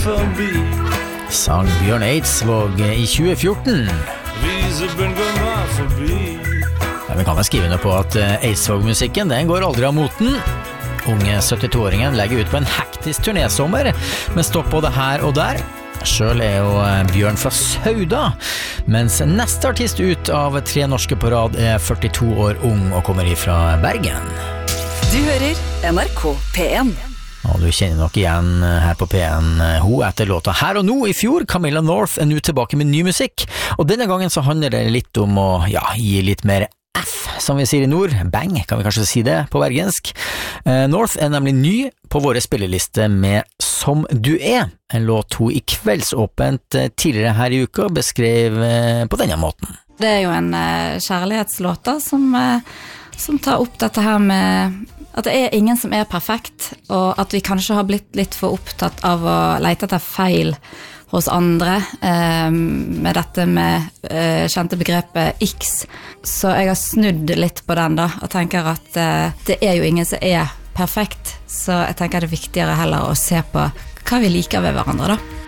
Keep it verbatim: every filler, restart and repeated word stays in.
forbi. Sang Bjørn Eidsvåg i tjue fjorten. Visebjørn går meg forbi. Ja, vi kan vel skrive ned på at Eidsvåg-musikken, den går aldri av moten. Unge syttito-åringen legger ut på en hektisk turnésommer, med stopp både her og der. Selv er jo Bjørn fra Sauda, mens neste artist ut av tre norske på rad er førtito år ung og kommer ifra Bergen. Du hører N R K P en. Og du kjenner nok igjen her på P en hun etter låta Her og Nå i fjor. Camilla North er nå tilbake med ny musikk, og denne gangen så handler det litt om å ja, gi litt mer F, som vi sier i nord. Bang, kan vi kanskje si det på bergensk. eh, North er nemlig ny på våre spilleliste med Som du er, en låt hun i Kveldsåpent tidligere her i uka beskrev eh, på denne måten. Det er jo en eh, kjærlighetslåt da, som, eh, som tar opp dette her med at det er ingen som er perfekt, og at vi kanskje har blitt litt for opptatt av å lete etter feil hos andre, eh, med dette med eh, kjente begrepet X. Så jeg har snudd litt på den da, og tenker at eh, det er jo ingen som er perfekt, så jeg tenker det er viktigere heller å se på hva vi liker ved hverandre da.